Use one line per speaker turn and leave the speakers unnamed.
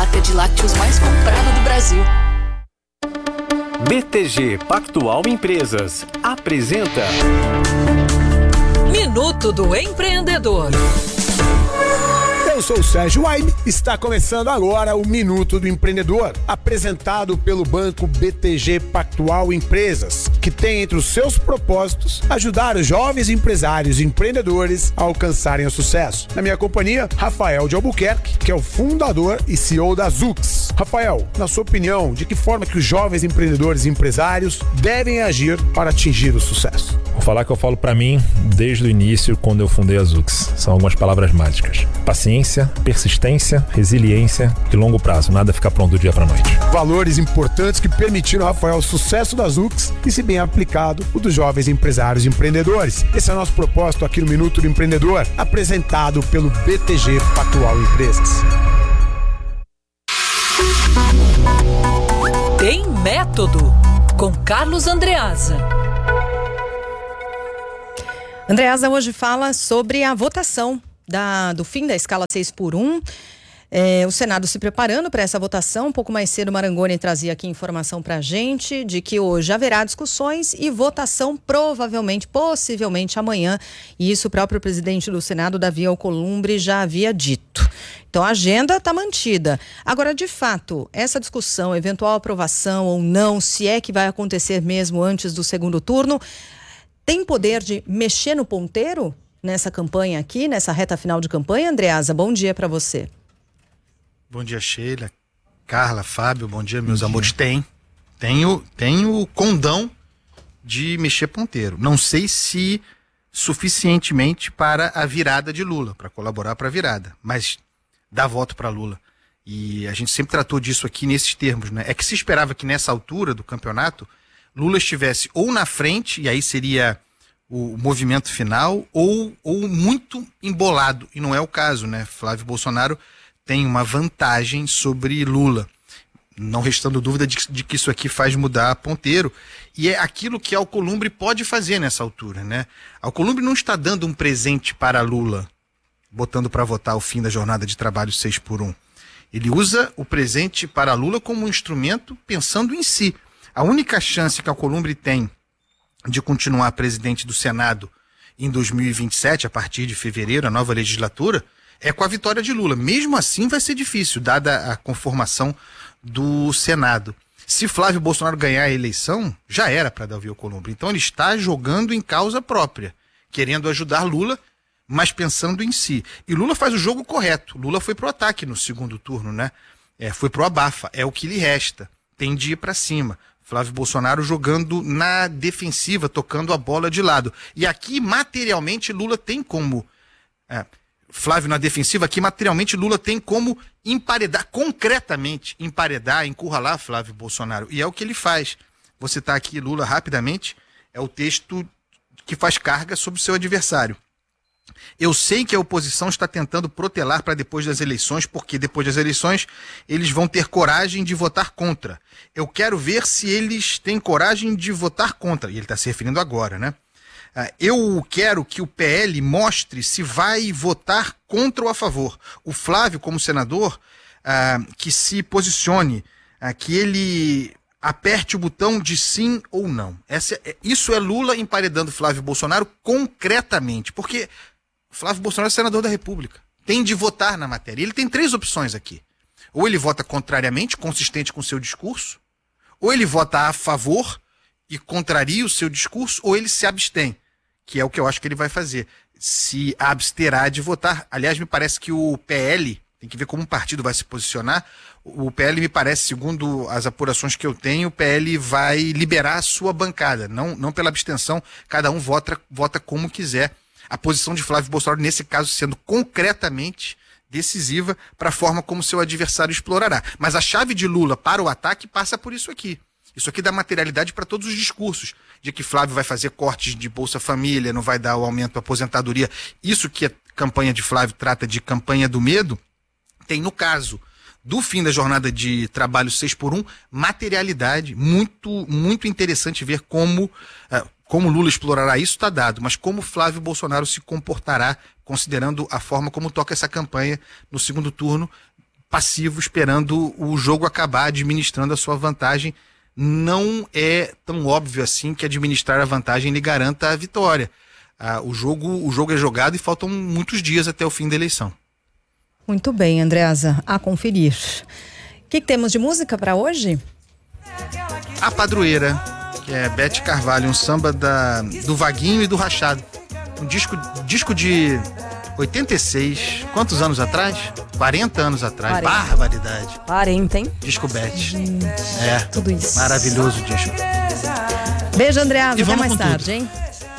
marca de lácteos mais comprada do Brasil.
BTG Pactual Empresas apresenta
Minuto do Empreendedor.
Eu sou o Sérgio Waime, está começando agora o Minuto do Empreendedor, apresentado pelo banco BTG Pactual Empresas, que tem entre os seus propósitos ajudar os jovens empresários e empreendedores a alcançarem o sucesso. Na minha companhia, Rafael de Albuquerque, que é o fundador e CEO da Zux. Rafael, na sua opinião, de que forma que os jovens empreendedores e empresários devem agir para atingir o sucesso?
Vou falar que eu falo pra mim desde o início, quando eu fundei a Zux. São algumas palavras mágicas: paciência, persistência, resiliência e longo prazo. Nada fica pronto do dia pra noite.
Valores importantes que permitiram, Rafael, o sucesso da Zux e, se bem aplicado, o dos jovens empresários e empreendedores. Esse é o nosso propósito aqui no Minuto do Empreendedor, apresentado pelo BTG Pactual Empresas.
Tem Método, com Carlos Andreasa.
Andreasa hoje fala sobre a votação do fim da escala 6x1. O Senado se preparando para essa votação. Um pouco mais cedo, Marangoni trazia aqui informação para a gente de que hoje haverá discussões e votação provavelmente, possivelmente amanhã. E isso o próprio presidente do Senado, Davi Alcolumbre, já havia dito. Então a agenda está mantida. Agora, de fato, essa discussão, eventual aprovação ou não, se é que vai acontecer mesmo antes do segundo turno, tem poder de mexer no ponteiro nessa campanha aqui, nessa reta final de campanha? Andreasa, bom dia para você.
Bom dia, Sheila, Carla, Fábio, bom dia, meus amores. Tenho o condão de mexer ponteiro. Não sei se suficientemente para a virada de Lula, para colaborar para a virada, mas dá voto para Lula. E a gente sempre tratou disso aqui nesses termos, né? É que se esperava que nessa altura do campeonato Lula estivesse ou na frente, e aí seria o movimento final, ou muito embolado, e não é o caso, né? Flávio Bolsonaro tem uma vantagem sobre Lula, não restando dúvida de que isso aqui faz mudar ponteiro, e é aquilo que Alcolumbre pode fazer nessa altura, né? Alcolumbre não está dando um presente para Lula, botando para votar o fim da jornada de trabalho 6x1. Ele usa o presente para Lula como um instrumento pensando em si. A única chance que Alcolumbre tem de continuar presidente do Senado em 2027, a partir de fevereiro, a nova legislatura, é com a vitória de Lula. Mesmo assim vai ser difícil, dada a conformação do Senado. Se Flávio Bolsonaro ganhar a eleição, já era para Davi Alcolumbre. Então ele está jogando em causa própria, querendo ajudar Lula, mas pensando em si. E Lula faz o jogo correto. Lula foi pro ataque no segundo turno, né? Foi pro abafa, é o que lhe resta. Tem de ir para cima. Flávio Bolsonaro jogando na defensiva, tocando a bola de lado. E aqui, materialmente, Lula tem como... Flávio na defensiva, aqui, materialmente, Lula tem como emparedar, concretamente, encurralar Flávio Bolsonaro. E é o que ele faz. Vou citar aqui, Lula, rapidamente, é o texto que faz carga sobre o seu adversário. Eu sei que a oposição está tentando protelar para depois das eleições, porque depois das eleições eles vão ter coragem de votar contra. Eu quero ver se eles têm coragem de votar contra. E ele está se referindo agora, né? Eu quero que o PL mostre se vai votar contra ou a favor. O Flávio, como senador, que se posicione, que ele aperte o botão de sim ou não. Isso é Lula emparedando Flávio Bolsonaro concretamente, porque Flávio Bolsonaro é senador da República, tem de votar na matéria. Ele tem 3 opções aqui. Ou ele vota contrariamente, consistente com o seu discurso, ou ele vota a favor e contraria o seu discurso, ou ele se abstém, que é o que eu acho que ele vai fazer. Se absterá de votar. Aliás, me parece que o PL, tem que ver como um partido vai se posicionar, o PL me parece, segundo as apurações que eu tenho, o PL vai liberar a sua bancada, não pela abstenção, cada um vota como quiser. A posição de Flávio Bolsonaro, nesse caso, sendo concretamente decisiva para a forma como seu adversário explorará. Mas a chave de Lula para o ataque passa por isso aqui. Isso aqui dá materialidade para todos os discursos, de que Flávio vai fazer cortes de Bolsa Família, não vai dar o aumento da aposentadoria. Isso que a campanha de Flávio trata de campanha do medo, tem no caso do fim da jornada de trabalho 6x1, materialidade. Muito, muito interessante ver como Lula explorará isso, está dado, mas como Flávio Bolsonaro se comportará, considerando a forma como toca essa campanha no segundo turno, passivo esperando o jogo acabar, administrando a sua vantagem. Não é tão óbvio assim que administrar a vantagem lhe garanta a vitória. O jogo é jogado e faltam muitos dias até o fim da eleição.
Muito bem, Andreasa, a conferir. O que temos de música para hoje?
A Padroeira, que é Bete Carvalho, um samba do Vaguinho e do Rachado. Um disco de 86, quantos anos atrás? 40 anos atrás,
40.
Barbaridade.
40, hein?
Disco Bete.
Tudo isso.
Maravilhoso disco.
Beijo, Andreasa,
E
até
vamos
mais
com
tarde,
tudo.
hein?